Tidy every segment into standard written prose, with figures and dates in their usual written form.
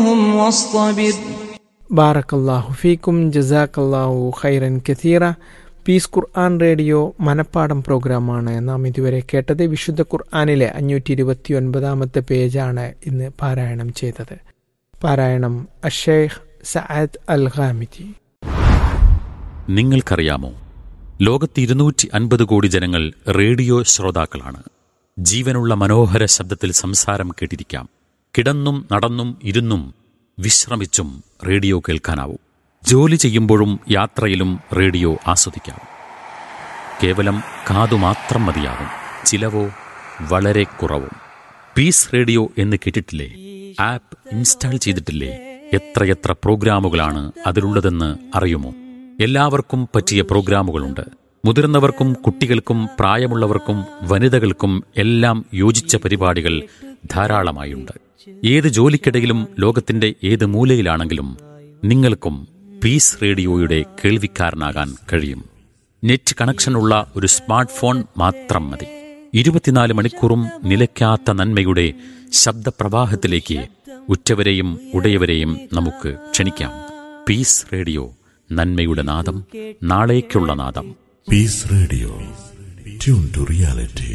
واصطبر. ബാറക്കല്ലാഹു ഫീക്കും ജസാക്കല്ലാഹു ഖൈറൻ കഥീറ. പീസ് ഖുർആൻ റേഡിയോ മനപ്പാടം പ്രോഗ്രാമാണ് നാം ഇതുവരെ കേട്ടത്. വിശുദ്ധ ഖുർആനിലെ 529 പേജാണ് ഇന്ന് പാരായണം ചെയ്തത്. പാരായണം അഷേഖ് സഅദ് അൽ ഖാമിദി. നിങ്ങൾക്കറിയാമോ, ലോകത്ത് 250 കോടി ജനങ്ങൾ റേഡിയോ ശ്രോതാക്കളാണ്. ജീവനുള്ള മനോഹര ശബ്ദത്തിൽ സംസാരം കേട്ടിരിക്കാം. കിടന്നും നടന്നും ഇരുന്നും വിശ്രമിച്ചും റേഡിയോ കേൾക്കാനാവും. ജോലി ചെയ്യുമ്പോഴും യാത്രയിലും റേഡിയോ ആസ്വദിക്കാം. കേവലം കാതുമാത്രം മതിയാകും. ചിലവോ വളരെ കുറവും. പീസ് റേഡിയോ എന്ന് കേട്ടിട്ടില്ലേ? ആപ്പ് ഇൻസ്റ്റാൾ ചെയ്തിട്ടില്ലേ? എത്രയെത്ര പ്രോഗ്രാമുകളാണ് അതിലുള്ളതെന്ന് അറിയുമോ? എല്ലാവർക്കും പറ്റിയ പ്രോഗ്രാമുകളുണ്ട്. മുതിർന്നവർക്കും കുട്ടികൾക്കും പ്രായമുള്ളവർക്കും വനിതകൾക്കും എല്ലാം യോജിച്ച പരിപാടികൾ ധാരാളമായുണ്ട്. ഏത് ജോലിക്കിടയിലും ലോകത്തിന്റെ ഏത് മൂലയിലാണെങ്കിലും നിങ്ങൾക്കും പീസ് റേഡിയോയുടെ കേൾവിക്കാരനാകാൻ കഴിയും. നെറ്റ് കണക്ഷനുള്ള ഒരു സ്മാർട്ട് ഫോൺ മാത്രം മതി. 24 മണിക്കൂറും നിലയ്ക്കാത്ത നന്മയുടെ ശബ്ദപ്രവാഹത്തിലേക്ക് ഉറ്റവരെയും ഉടയവരെയും നമുക്ക് ക്ഷണിക്കാം. പീസ് റേഡിയോ, നന്മയുടെ നാദം, നാളേക്കുള്ള നാദം. Piece radio, tune to reality.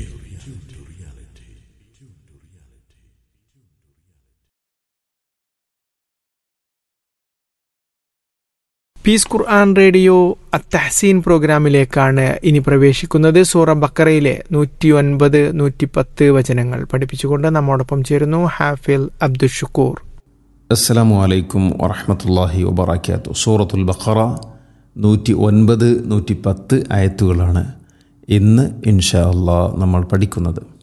Piece Quran radio അത്തഹ്സീൻ പ്രോഗ്രാമിലേക്കാണ് ഇനി പ്രവേശിക്കുന്നത്. സൂറ ബക്കറയിലെ 109, 110 വചനങ്ങൾ പഠിപ്പിച്ചുകൊണ്ട് നമ്മോടൊപ്പം ചേരുന്നു ഹാഫിൽ അബ്ദുൽ ഷുക്കൂർ. അസ്സലാമു അലൈക്കും വറഹ്മത്തുള്ളാഹി വബറകാതുഹു. സൂറത്തുൽ ബഖറ 109, 110 ആയത്തുകളാണ് ഇന്ന് ഇൻഷാ അല്ലാഹ് നമ്മൾ പഠിക്കുന്നത്.